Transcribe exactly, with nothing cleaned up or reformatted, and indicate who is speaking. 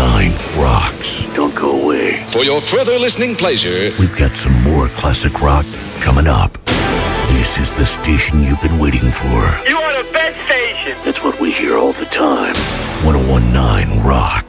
Speaker 1: nine rocks. Don't go away.
Speaker 2: For your further listening pleasure,
Speaker 1: we've got some more classic rock coming up. This is the station you've been waiting for.
Speaker 3: You are the best station.
Speaker 1: That's what we hear all the time. one oh one point nine Rock.